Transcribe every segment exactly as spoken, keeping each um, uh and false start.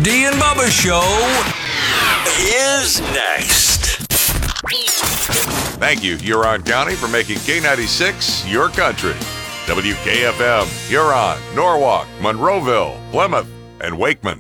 Dee and Bubba Show is next. Thank you, Huron County, for making K ninety-six your country. W K F M, Huron, Norwalk, Monroeville, Plymouth, and Wakeman.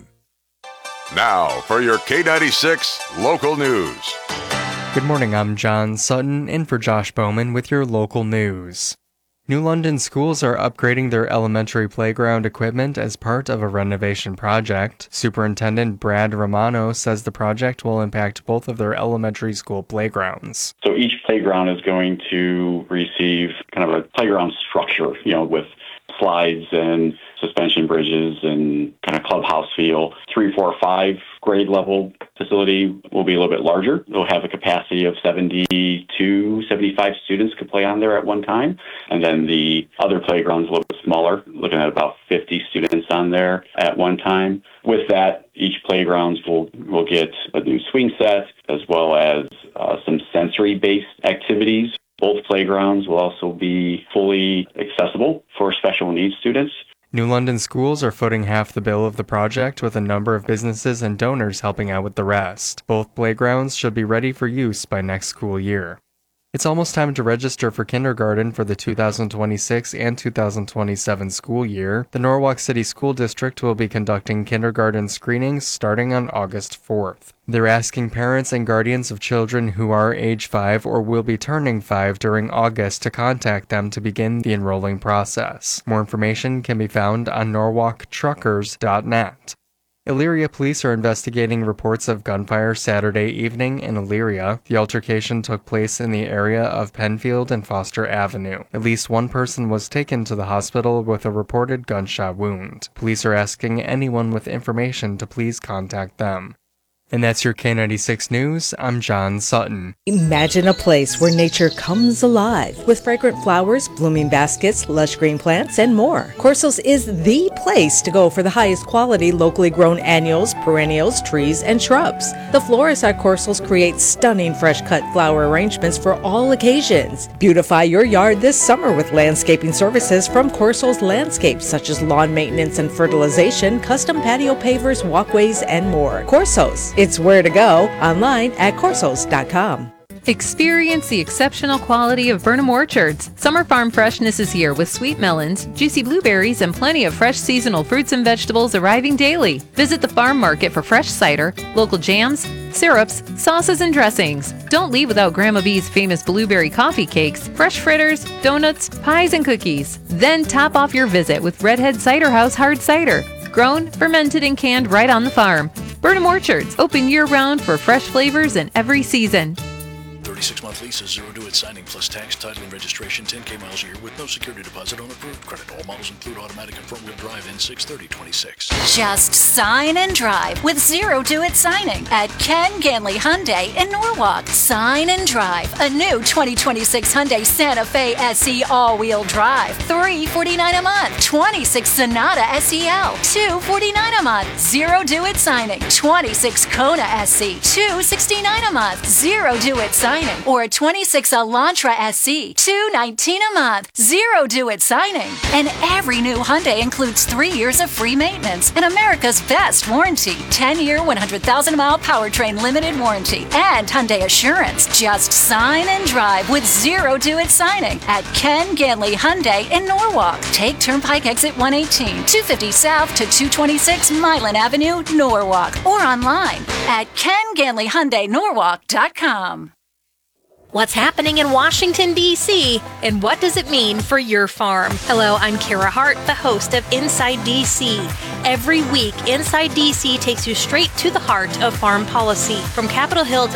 Now for your K ninety-six local news. Good morning, I'm John Sutton, in for Josh Bowman with your local news. New London schools are upgrading their elementary playground equipment as part of a renovation project. Superintendent Brad Romano says the project will impact both of their elementary school playgrounds. So each playground is going to receive kind of a playground structure, you know, with slides and suspension bridges and kind of clubhouse feel. Three, four, five grade level facility will be a little bit larger. It'll have a capacity of seventy-two, seventy-five students could play on there at one time. And then the other playground's a little bit smaller, looking at about fifty students on there at one time. With that, each playground will, will get a new swing set as well as uh, some sensory-based activities. Both playgrounds will also be fully accessible for special needs students. New London schools are footing half the bill of the project, with a number of businesses and donors helping out with the rest. Both playgrounds should be ready for use by next school year. It's almost time to register for kindergarten for the two thousand twenty-six and two thousand twenty-seven school year. The Norwalk City School District will be conducting kindergarten screenings starting on August fourth. They're asking parents and guardians of children who are age five or will be turning five during August to contact them to begin the enrolling process. More information can be found on norwalk truckers dot net. Elyria police are investigating reports of gunfire Saturday evening in Elyria. The altercation took place in the area of Penfield and Foster Avenue. At least one person was taken to the hospital with a reported gunshot wound. Police are asking anyone with information to please contact them. And that's your K ninety-six News. I'm John Sutton. Imagine a place where nature comes alive with fragrant flowers, blooming baskets, lush green plants, and more. Corsos is the place to go for the highest quality locally grown annuals, perennials, trees, and shrubs. The florists at Corsos create stunning fresh-cut flower arrangements for all occasions. Beautify your yard this summer with landscaping services from Corsos Landscapes, such as lawn maintenance and fertilization, custom patio pavers, walkways, and more. Corsos. It's where to go, online at corsos dot com. Experience the exceptional quality of Burnham Orchards. Summer farm freshness is here with sweet melons, juicy blueberries, and plenty of fresh seasonal fruits and vegetables arriving daily. Visit the farm market for fresh cider, local jams, syrups, sauces, and dressings. Don't leave without Grandma B's famous blueberry coffee cakes, fresh fritters, donuts, pies, and cookies. Then top off your visit with Redhead Cider House hard cider. Grown, fermented, and canned right on the farm. Burnham Orchards, open year-round for fresh flavors in every season. thirty-six month leases, zero due at signing, plus tax, title, and registration, ten K miles a year with no security deposit on approved credit. All models include automatic and front-wheel drive in six thirty twenty-six. Just sign and drive with zero due at signing at Ken Ganley Hyundai in Norwalk. Sign and drive a new twenty twenty-six Hyundai Santa Fe S E all-wheel drive, three forty-nine a month. twenty-six Sonata S E L, two forty-nine a month. Zero due at signing. twenty-six Kona S E, two sixty-nine a month. Zero due at signing. Or a twenty-six Elantra S E, two nineteen a month. Zero due at signing. And every new Hyundai includes three years of free maintenance and America's best warranty. ten year, one hundred thousand mile powertrain limited warranty. And Hyundai Assurance. Just sign and drive with zero due at signing at Ken Ganley Hyundai in Norwalk. Take Turnpike Exit one eighteen, two fifty South to two twenty-six Milan Avenue, Norwalk. Or online at ken ganley hyundai norwalk dot com. What's happening in Washington, D C, and what does it mean for your farm? Hello, I'm Kara Hart, the host of Inside D C. Every week, Inside D C takes you straight to the heart of farm policy. From Capitol Hill to